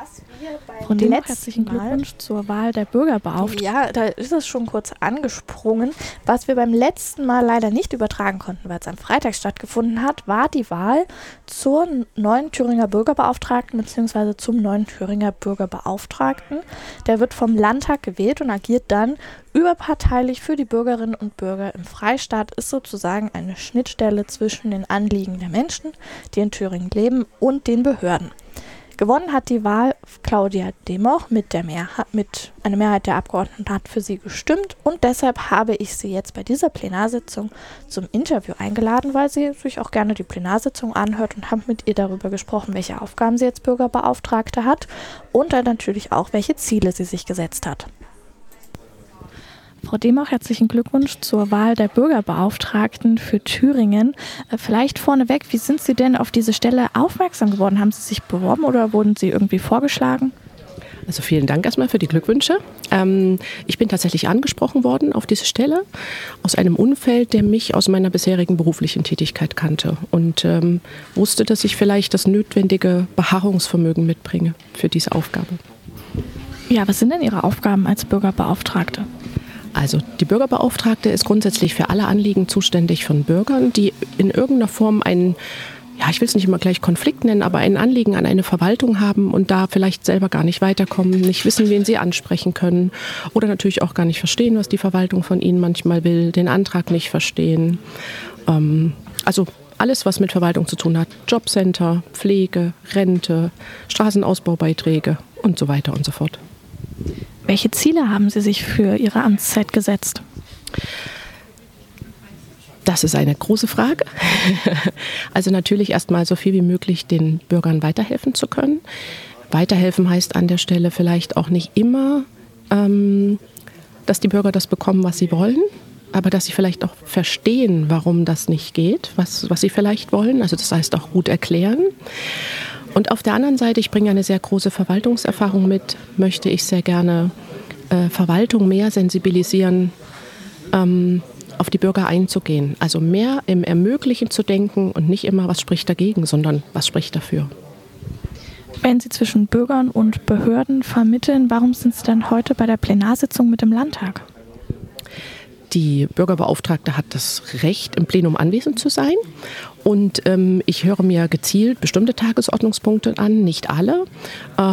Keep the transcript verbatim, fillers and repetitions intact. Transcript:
was wir beim Frau Democh, letzten herzlichen Mal, Glückwunsch zur Wahl der Bürgerbeauftragten. ja, da ist es schon kurz angesprungen. Was wir beim letzten Mal leider nicht übertragen konnten, weil es am Freitag stattgefunden hat, war die Wahl zur neuen Thüringer Bürgerbeauftragten bzw. zum neuen Thüringer Bürgerbeauftragten. Der wird vom Landtag gewählt und agiert dann überparteilich für die Bürgerinnen und Bürger im Freistaat, ist sozusagen eine Schnittstelle zwischen den Anliegen der Menschen, die in Thüringen leben, und den Behörden. Gewonnen hat die Wahl Claudia Democh mit der Mehrheit, mit einer Mehrheit der Abgeordneten hat für sie gestimmt, und deshalb habe ich sie jetzt bei dieser Plenarsitzung zum Interview eingeladen, weil sie sich auch gerne die Plenarsitzung anhört, und habe mit ihr darüber gesprochen, welche Aufgaben sie als Bürgerbeauftragte hat und dann natürlich auch, welche Ziele sie sich gesetzt hat. Frau Democh, herzlichen Glückwunsch zur Wahl der Bürgerbeauftragten für Thüringen. Vielleicht vorneweg, wie sind Sie denn auf diese Stelle aufmerksam geworden? Haben Sie sich beworben oder wurden Sie irgendwie vorgeschlagen? Also vielen Dank erstmal für die Glückwünsche. Ähm, ich bin tatsächlich angesprochen worden auf diese Stelle aus einem Umfeld, der mich aus meiner bisherigen beruflichen Tätigkeit kannte und ähm, wusste, dass ich vielleicht das notwendige Beharrungsvermögen mitbringe für diese Aufgabe. Ja, was sind denn Ihre Aufgaben als Bürgerbeauftragte? Also die Bürgerbeauftragte ist grundsätzlich für alle Anliegen zuständig von Bürgern, die in irgendeiner Form einen, ja, ich will es nicht immer gleich Konflikt nennen, aber ein Anliegen an eine Verwaltung haben und da vielleicht selber gar nicht weiterkommen, nicht wissen, wen sie ansprechen können oder natürlich auch gar nicht verstehen, was die Verwaltung von ihnen manchmal will, den Antrag nicht verstehen. Ähm, also alles, was mit Verwaltung zu tun hat, Jobcenter, Pflege, Rente, Straßenausbaubeiträge und so weiter und so fort. Welche Ziele haben Sie sich für Ihre Amtszeit gesetzt? Das ist eine große Frage. Also natürlich erstmal so viel wie möglich den Bürgern weiterhelfen zu können. Weiterhelfen heißt an der Stelle vielleicht auch nicht immer, ähm, dass die Bürger das bekommen, was sie wollen, aber dass sie vielleicht auch verstehen, warum das nicht geht, was, was sie vielleicht wollen. Also das heißt auch gut erklären. Und auf der anderen Seite, ich bringe eine sehr große Verwaltungserfahrung mit, möchte ich sehr gerne äh, Verwaltung mehr sensibilisieren, ähm, auf die Bürger einzugehen. Also mehr im Ermöglichen zu denken und nicht immer, was spricht dagegen, sondern was spricht dafür. Wenn Sie zwischen Bürgern und Behörden vermitteln, warum sind Sie dann heute bei der Plenarsitzung mit dem Landtag? Die Bürgerbeauftragte hat das Recht, im Plenum anwesend zu sein. Und ähm, ich höre mir gezielt bestimmte Tagesordnungspunkte an, nicht alle.